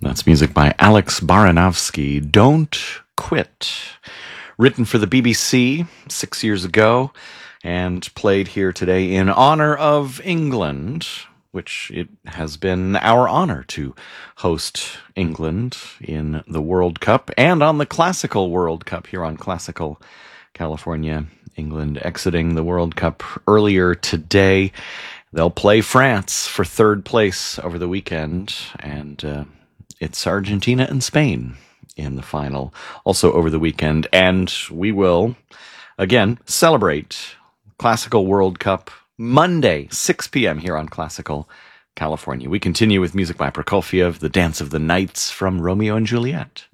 That's music by Alex Baranovsky, Don't Quit. Written for the BBC 6 years ago and played here today in honor of England, which it has been our honor to host England in the World Cup and on the Classical World Cup here on Classical California. England exiting the World Cup earlier today. They'll play France for third place over the weekend, and it's Argentina and Spain in the final also over the weekend. And we will, again, celebrate Classical World Cup Monday, 6 p.m. here on Classical California. We continue with music by Prokofiev, The Dance of the Nights from Romeo and Juliet.